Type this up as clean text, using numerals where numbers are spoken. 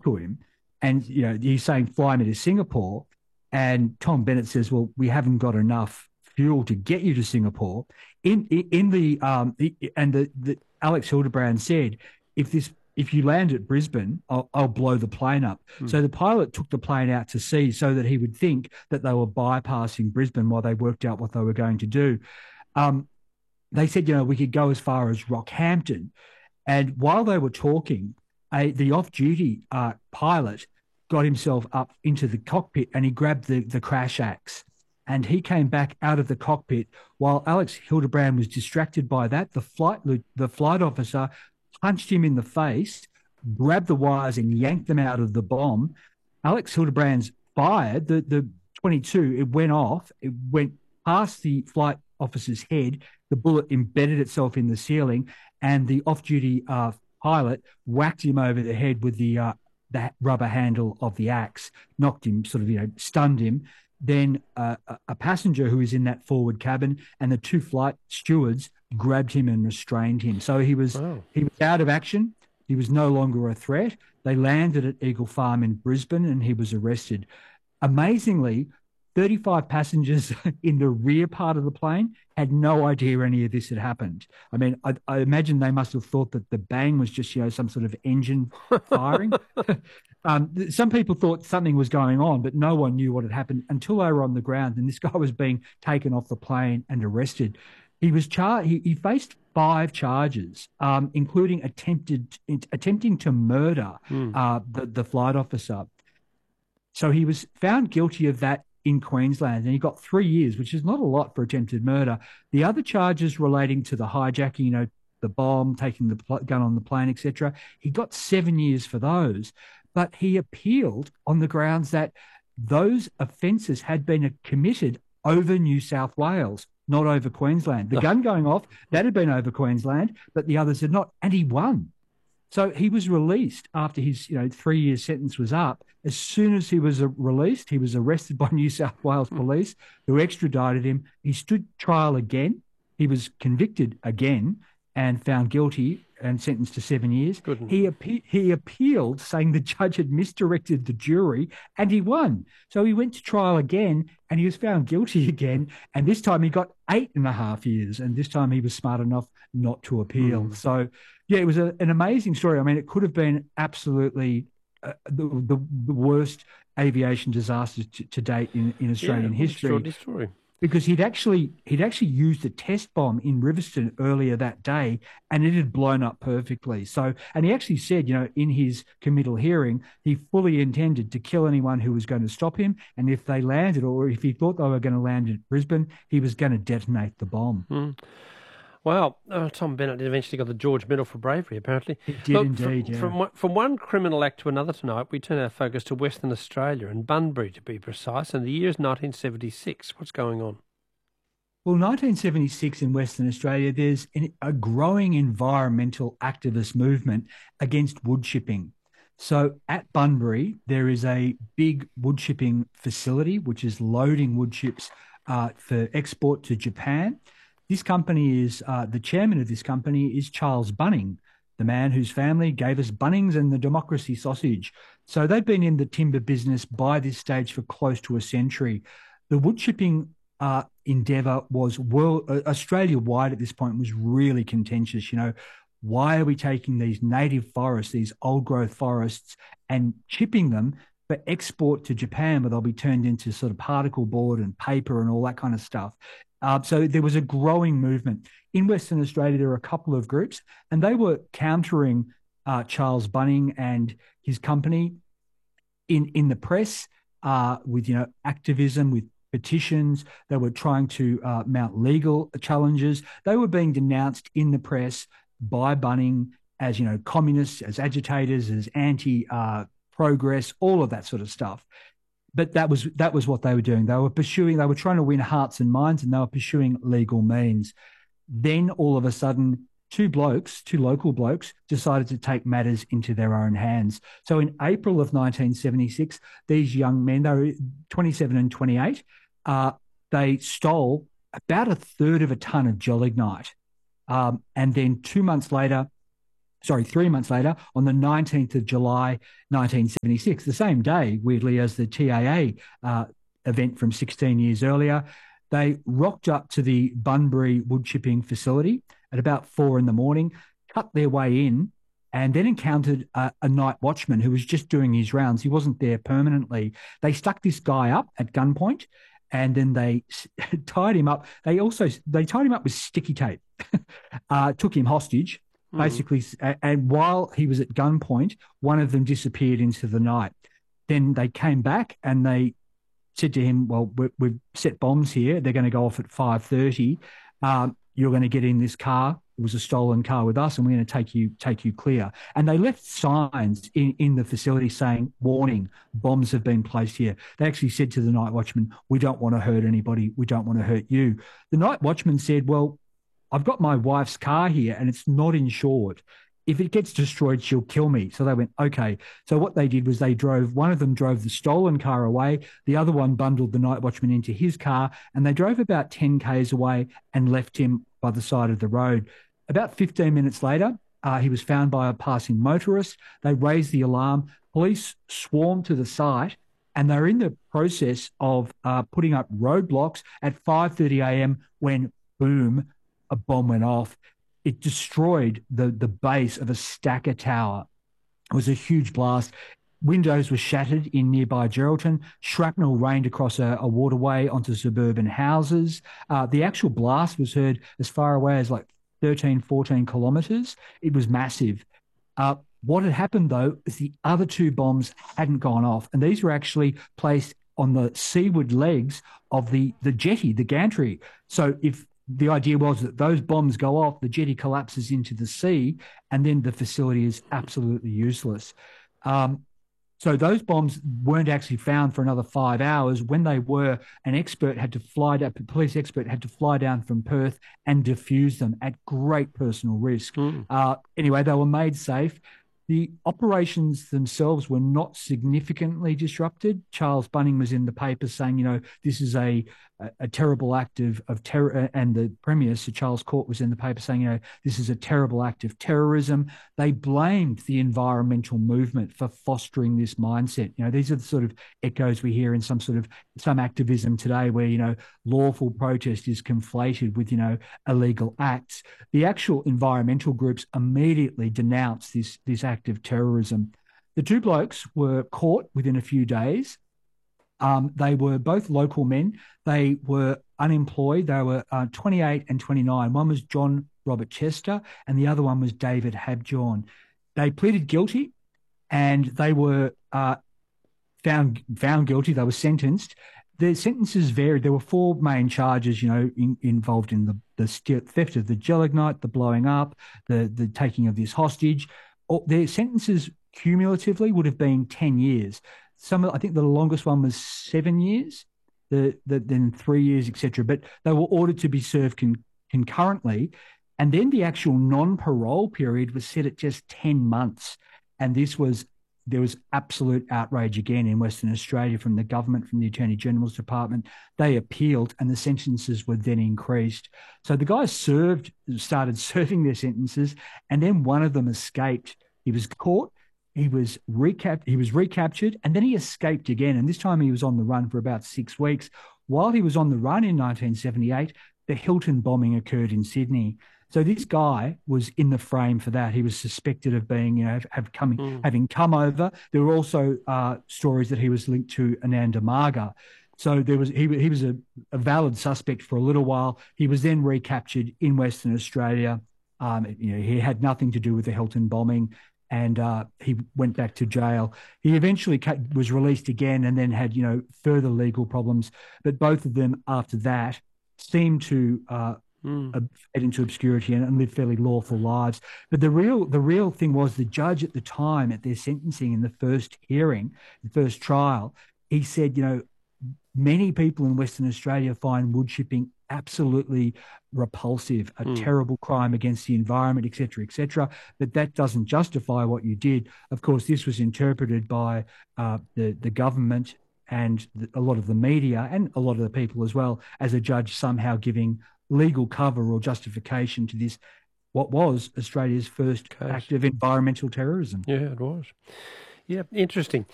to him, and he's saying, "Fly me to Singapore," and Tom Bennett says, "Well, we haven't got enough fuel to get you to Singapore." The Alex Hildebrand said, if you land at Brisbane, I'll blow the plane up. So the pilot took the plane out to sea so that he would think that they were bypassing Brisbane while they worked out what they were going to do. They said, we could go as far as Rockhampton. And while they were talking, the off-duty pilot got himself up into the cockpit and he grabbed the crash axe. And he came back out of the cockpit while Alex Hildebrand was distracted by that. The flight officer punched him in the face, grabbed the wires and yanked them out of the bomb. Alex Hildebrand's fired. The 22, it went off. It went past the flight officer's head. The bullet embedded itself in the ceiling, and the off-duty pilot whacked him over the head with the rubber handle of the axe, knocked him, stunned him. Then a passenger who was in that forward cabin and the two flight stewards grabbed him and restrained him. So he was out of action. He was no longer a threat. They landed at Eagle Farm in Brisbane and he was arrested. Amazingly, 35 passengers in the rear part of the plane had no idea any of this had happened. I mean, I imagine they must have thought that the bang was just, some sort of engine firing. Some people thought something was going on, but no one knew what had happened until they were on the ground and this guy was being taken off the plane and arrested. He was he faced 5 charges, including attempting to murder the flight officer. So he was found guilty of that in Queensland, and he got 3 years, which is not a lot for attempted murder. The other charges relating to the hijacking, the bomb, taking the gun on the plane, etc., he got 7 years for those. But he appealed on the grounds that those offences had been committed over New South Wales, not over Queensland. The gun going off, that had been over Queensland, but the others had not, and he won. So he was released after his 3-year sentence was up. As soon as he was released, he was arrested by New South Wales police, who extradited him. He stood trial again. He was convicted again and found guilty and sentenced to 7 years. He appealed, saying the judge had misdirected the jury, and he won. So he went to trial again, and he was found guilty again. And this time he got 8.5 years, and this time he was smart enough not to appeal. So, yeah, it was an amazing story. I mean, it could have been absolutely the worst aviation disaster to date in Australian history. Extraordinary story. Because he'd actually used a test bomb in Riverstone earlier that day, and it had blown up perfectly. So, and he actually said, in his committal hearing, he fully intended to kill anyone who was going to stop him, and if they landed, or if he thought they were going to land at Brisbane, he was going to detonate the bomb. Wow, Tom Bennett eventually got the George Medal for bravery, apparently. He did indeed, yeah. From one criminal act to another tonight, we turn our focus to Western Australia, and Bunbury to be precise, and the year is 1976. What's going on? Well, 1976 in Western Australia, there's a growing environmental activist movement against wood chipping. So at Bunbury, there is a big wood chipping facility, which is loading wood chips for export to Japan. This company is, the chairman of this company is Charles Bunning, the man whose family gave us Bunnings and the democracy sausage. So they've been in the timber business by this stage for close to a century. The wood chipping endeavour was Australia-wide at this point was really contentious. Why are we taking these native forests, these old-growth forests, and chipping them for export to Japan, where they'll be turned into sort of particle board and paper and all that kind of stuff? So there was a growing movement. In Western Australia, there were a couple of groups, and they were countering Charles Bunning and his company in the press with activism, with petitions. They were trying to mount legal challenges. They were being denounced in the press by Bunning as communists, as agitators, as anti-progress, all of that sort of stuff. But that was what they were doing. They were trying to win hearts and minds, and they were pursuing legal means. Then all of a sudden, two local blokes, decided to take matters into their own hands. So in April of 1976, these young men, they were 27 and 28, they stole about 1/3 of a ton of gelignite. And then 2 months later, sorry, 3 months later, on the 19th of July, 1976, the same day, weirdly, as the TAA event from 16 years earlier, they rocked up to the Bunbury wood chipping facility at about 4 a.m, cut their way in, and then encountered a night watchman who was just doing his rounds. He wasn't there permanently. They stuck this guy up at gunpoint, and then they tied him up. They tied him up with sticky tape, took him hostage, basically. And while he was at gunpoint, one of them disappeared into the night. Then they came back and they said to him, well, we've set bombs here. They're going to go off at 5:30. You're going to get in this car. It was a stolen car with us, and we're going to take you clear. And they left signs in the facility saying, warning, bombs have been placed here. They actually said to the night watchman, we don't want to hurt anybody. We don't want to hurt you. The night watchman said, well, I've got my wife's car here and it's not insured. If it gets destroyed, she'll kill me. So they went, okay. So what they did was one of them drove the stolen car away. The other one bundled the night watchman into his car, and they drove about 10 Ks away and left him by the side of the road. About 15 minutes later, he was found by a passing motorist. They raised the alarm. Police swarmed to the site, and they're in the process of putting up roadblocks at 5:30 a.m. when, boom, a bomb went off. It destroyed the base of a Stacker tower. It was a huge blast. Windows were shattered in nearby Geraldton. Shrapnel rained across a waterway onto suburban houses. The actual blast was heard as far away as like 13, 14 kilometres. It was massive. What had happened, though, is the other two bombs hadn't gone off, and these were actually placed on the seaward legs of the jetty, the gantry. So if the idea was that those bombs go off, the jetty collapses into the sea, and then the facility is absolutely useless. So those bombs weren't actually found for another 5 hours. When they were, a police expert had to fly down from Perth and defuse them at great personal risk. Anyway, they were made safe. The operations themselves were not significantly disrupted. Charles Bunning was in the paper saying, this is a terrible act of terror. And the Premier, Sir Charles Court, was in the paper saying, this is a terrible act of terrorism. They blamed the environmental movement for fostering this mindset. These are the sort of echoes we hear in some activism today where, lawful protest is conflated with, illegal acts. The actual environmental groups immediately denounced this act of terrorism. The two blokes were caught within a few days. They were both local men. They were unemployed. They were 28 and 29. One was John Robert Chester, and the other one was David Habjohn. They pleaded guilty, and they were found guilty. They were sentenced. The sentences varied. There were four main charges, involved in the theft of the gelignite, the blowing up, the taking of this hostage. Their sentences cumulatively would have been 10 years. I think the longest one was 7 years, then 3 years, etc. But they were ordered to be served concurrently. And then the actual non-parole period was set at just 10 months. And there was absolute outrage again in Western Australia from the government, from the Attorney General's Department. They appealed, and the sentences were then increased. So the guys started serving their sentences, and then one of them escaped. He was caught. He was recaptured, and then he escaped again. And this time he was on the run for about 6 weeks. While he was on the run in 1978, the Hilton bombing occurred in Sydney. So this guy was in the frame for that. He was suspected of being, having come over. There were also stories that he was linked to Ananda Marga. So he was a valid suspect for a little while. He was then recaptured in Western Australia. He had nothing to do with the Hilton bombing, and he went back to jail. He eventually was released again, and then had further legal problems. But both of them after that seemed to fade into obscurity and live fairly lawful lives. But the real thing was, the judge at the time, at their sentencing in the first hearing, the first trial, he said, many people in Western Australia find wood chipping absolutely repulsive, a terrible crime against the environment, etc., but that doesn't justify what you did. Of course, this was interpreted by the government and a lot of the media and a lot of the people as well as a judge somehow giving legal cover or justification to this what was Australia's first act of environmental terrorism. Yeah, it was. Yeah, interesting.